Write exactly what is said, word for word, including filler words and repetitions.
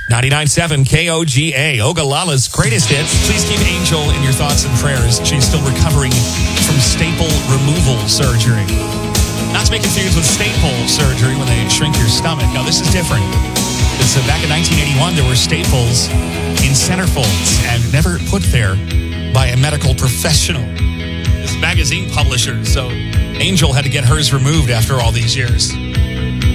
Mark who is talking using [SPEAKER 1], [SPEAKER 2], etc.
[SPEAKER 1] ninety-nine point seven K O G A, Ogallala's greatest hits. Please keep Angel in your thoughts and prayers. She's still recovering from staple removal surgery. Not to be confused with staple surgery when they shrink your stomach. No, this is different. This, uh, back in nineteen eighty-one, there were staples in centerfolds and never put there by a medical professional. This magazine publisher. So Angel had to get hers removed after all these years.